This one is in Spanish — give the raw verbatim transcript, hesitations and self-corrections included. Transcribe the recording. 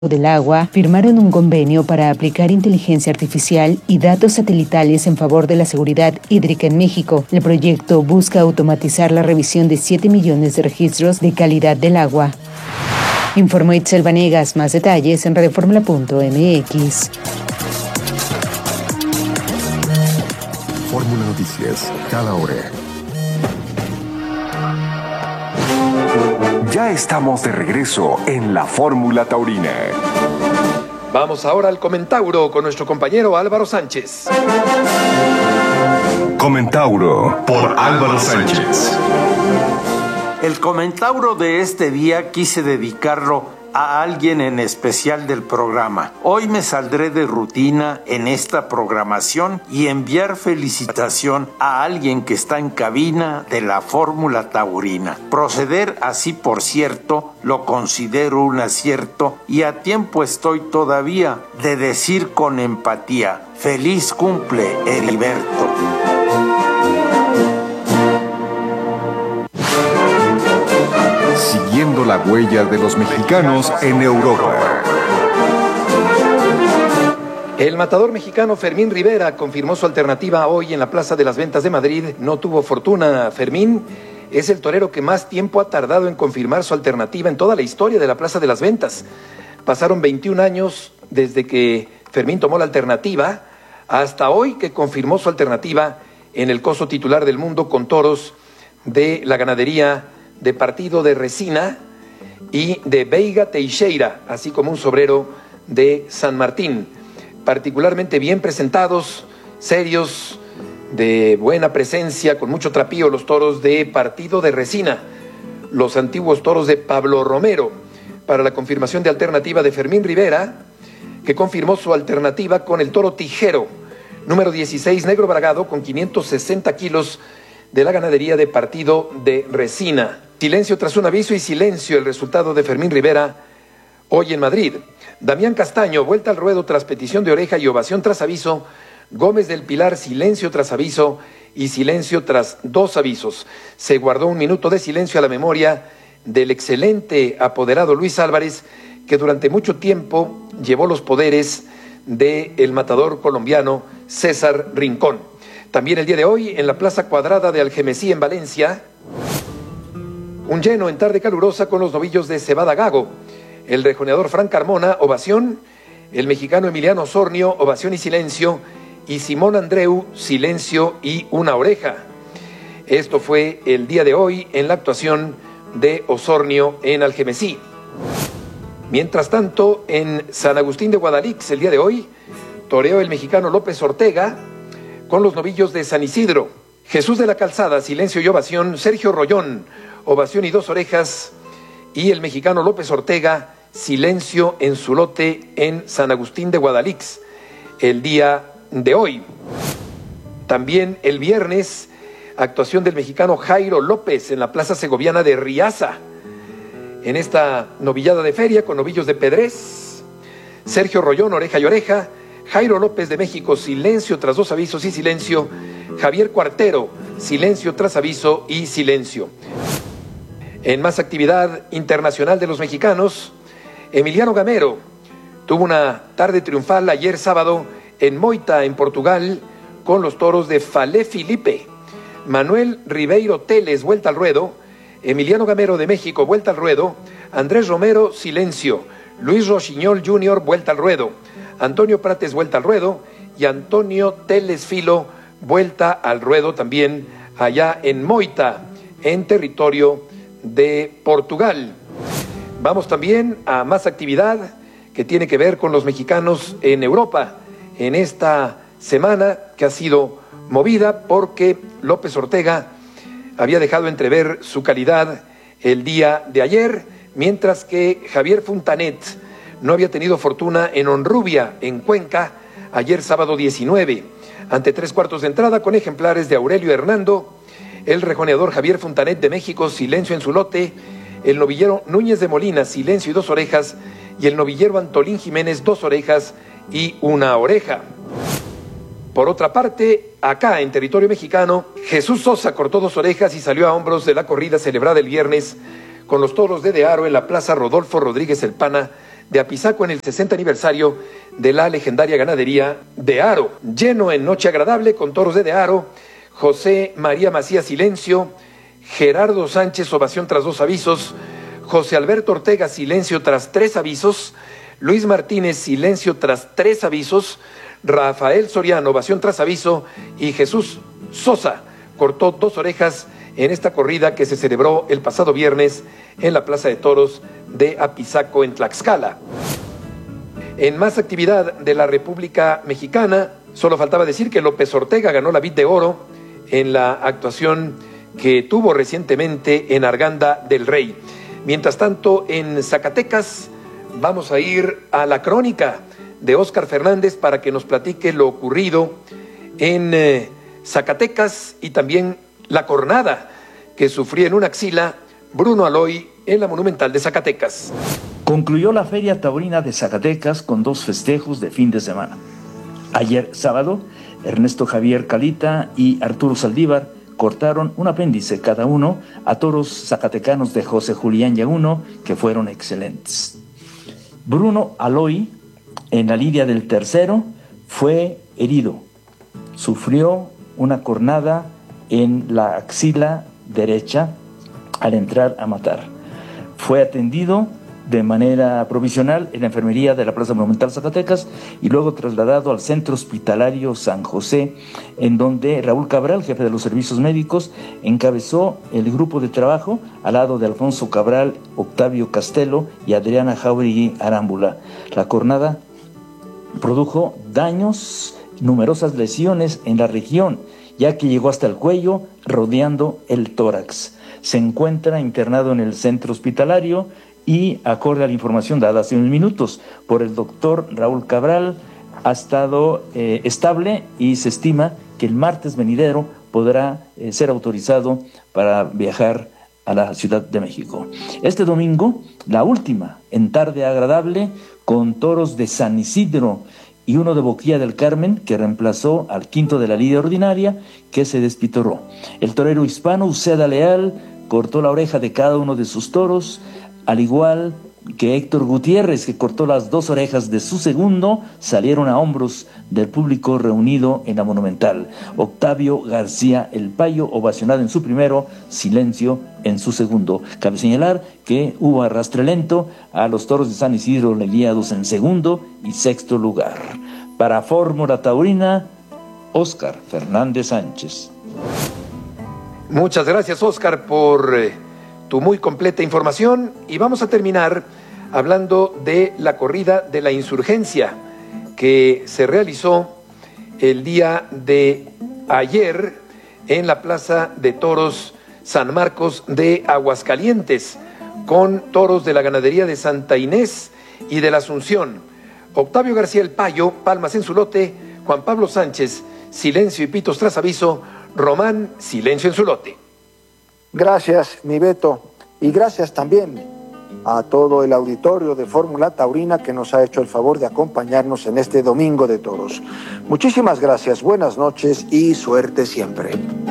del Agua firmaron un convenio para aplicar inteligencia artificial y datos satelitales en favor de la seguridad hídrica en México. El proyecto busca automatizar la revisión de siete millones de registros de calidad del agua. Informó Itzel Vanegas. Más detalles en radioformula punto m x. Fórmula Noticias, cada hora. Ya estamos de regreso en la Fórmula Taurina. Vamos ahora al Comentauro con nuestro compañero Álvaro Sánchez. Comentauro por Álvaro Sánchez. El Comentauro de este día quise dedicarlo a alguien en especial del programa. Hoy me saldré de rutina en esta programación y enviar felicitación a alguien que está en cabina de la Fórmula Taurina. Proceder así, por cierto, lo considero un acierto y a tiempo estoy todavía de decir con empatía: feliz cumple, Heriberto. Siguiendo la huella de los mexicanos en Europa. El matador mexicano Fermín Rivera confirmó su alternativa hoy en la Plaza de las Ventas de Madrid. No tuvo fortuna. Fermín es el torero que más tiempo ha tardado en confirmar su alternativa en toda la historia de la Plaza de las Ventas. Pasaron veintiún años desde que Fermín tomó la alternativa hasta hoy que confirmó su alternativa en el coso titular del mundo con toros de la ganadería de Partido de Resina y de Veiga Teixeira, así como un sobrero de San Martín. Particularmente bien presentados, serios, de buena presencia, con mucho trapío, los toros de Partido de Resina, los antiguos toros de Pablo Romero, para la confirmación de alternativa de Fermín Rivera, que confirmó su alternativa con el toro Tijero, número dieciséis, negro bragado, con quinientos sesenta kilos, de la ganadería de Partido de Resina. Silencio tras un aviso y silencio el resultado de Fermín Rivera hoy en Madrid. Damián Castaño, vuelta al ruedo tras petición de oreja y ovación tras aviso. Gómez del Pilar, silencio tras aviso y silencio tras dos avisos. Se guardó un minuto de silencio a la memoria del excelente apoderado Luis Álvarez, que durante mucho tiempo llevó los poderes del matador colombiano César Rincón. También el día de hoy, en la Plaza Cuadrada de Algemesí, en Valencia, un lleno en tarde calurosa con los novillos de Cebada Gago. El rejoneador Frank Carmona, ovación. El mexicano Emiliano Osornio, ovación y silencio. Y Simón Andreu, silencio y una oreja. Esto fue el día de hoy en la actuación de Osornio en Algemesí. Mientras tanto, en San Agustín de Guadalix, el día de hoy, toreó el mexicano López Ortega con los novillos de San Isidro. Jesús de la Calzada, silencio y ovación. Sergio Rollón, ovación y dos orejas. Y el mexicano López Ortega, silencio en su lote en San Agustín de Guadalix, el día de hoy. También el viernes, actuación del mexicano Jairo López en la Plaza Segoviana de Riaza, en esta novillada de feria con novillos de Pedrés. Sergio Rollón, oreja y oreja. Jairo López de México, silencio tras dos avisos y silencio. Javier Cuartero, silencio tras aviso y silencio. En más actividad internacional de los mexicanos, Emiliano Gamero tuvo una tarde triunfal ayer sábado en Moita, en Portugal, con los toros de Falé Filipe. Manuel Ribeiro Teles, vuelta al ruedo. Emiliano Gamero de México, vuelta al ruedo. Andrés Romero, silencio. Luis Rochiñol junior, vuelta al ruedo. Antonio Prates, vuelta al ruedo. Y Antonio Teles Filo, vuelta al ruedo también allá en Moita, en territorio de Portugal. Vamos también a más actividad que tiene que ver con los mexicanos en Europa en esta semana, que ha sido movida porque López Ortega había dejado entrever su calidad el día de ayer, mientras que Javier Fontanet no había tenido fortuna en Honrubia, en Cuenca, ayer sábado diecinueve, ante tres cuartos de entrada con ejemplares de Aurelio Hernando. El rejoneador Javier Fontanet de México, silencio en su lote. El novillero Núñez de Molina, silencio y dos orejas. Y el novillero Antolín Jiménez, dos orejas y una oreja. Por otra parte, acá en territorio mexicano, Jesús Sosa cortó dos orejas y salió a hombros de la corrida celebrada el viernes con los toros de De Haro en la Plaza Rodolfo Rodríguez El Pana de Apizaco en el sesenta aniversario de la legendaria ganadería de Haro. Lleno en noche agradable con toros de De Haro, José María Macías silencio, Gerardo Sánchez ovación tras dos avisos, José Alberto Ortega silencio tras tres avisos, Luis Martínez silencio tras tres avisos, Rafael Soriano ovación tras aviso y Jesús Sosa cortó dos orejas en esta corrida que se celebró el pasado viernes en la Plaza de Toros de Apizaco en Tlaxcala. En más actividad de la República Mexicana, solo faltaba decir que López Ortega ganó la Vid de Oro en la actuación que tuvo recientemente en Arganda del Rey. Mientras tanto, en Zacatecas vamos a ir a la crónica de Óscar Fernández para que nos platique lo ocurrido en eh, Zacatecas y también la cornada que sufrió en una axila Bruno Aloy en la Monumental de Zacatecas. Concluyó la Feria Taurina de Zacatecas con dos festejos de fin de semana. Ayer sábado, Ernesto Javier Calita y Arturo Saldívar cortaron un apéndice cada uno a toros zacatecanos de José Julián Yaguno que fueron excelentes. Bruno Aloy, en la lidia del tercero, fue herido. Sufrió una cornada en la axila derecha al entrar a matar. Fue atendido de manera provisional en la enfermería de la Plaza Monumental Zacatecas y luego trasladado al Centro Hospitalario San José, en donde Raúl Cabral, jefe de los servicios médicos, encabezó el grupo de trabajo al lado de Alfonso Cabral, Octavio Castelo y Adriana Jauregui Arámbula. La cornada produjo daños, numerosas lesiones en la región, ya que llegó hasta el cuello, rodeando el tórax. Se encuentra internado en el centro hospitalario y, acorde a la información dada hace unos minutos por el doctor Raúl Cabral, ha estado eh, estable y se estima que el martes venidero podrá eh, ser autorizado para viajar a la Ciudad de México. Este domingo, la última en tarde agradable con toros de San Isidro y uno de Boquilla del Carmen, que reemplazó al quinto de la lidia ordinaria, que se despitorró. El torero hispano Uceda Leal cortó la oreja de cada uno de sus toros, al igual que Héctor Gutiérrez, que cortó las dos orejas de su segundo, salieron a hombros del público reunido en la Monumental. Octavio García El Payo, ovacionado en su primero, silencio en su segundo. Cabe señalar que hubo arrastre lento a los toros de San Isidro lidiados en segundo y sexto lugar. Para Fórmula Taurina, Óscar Fernández Sánchez. Muchas gracias, Óscar, por eh, tu muy completa información, y vamos a terminar hablando de la corrida de la insurgencia que se realizó el día de ayer en la Plaza de Toros San Marcos de Aguascalientes, con toros de la ganadería de Santa Inés y de la Asunción. Octavio García El Payo, palmas en su lote; Juan Pablo Sánchez, silencio y pitos tras aviso; Román, silencio en su lote. Gracias, mi Beto, y gracias también a todo el auditorio de Fórmula Taurina que nos ha hecho el favor de acompañarnos en este Domingo de Toros. Muchísimas gracias, buenas noches y suerte siempre.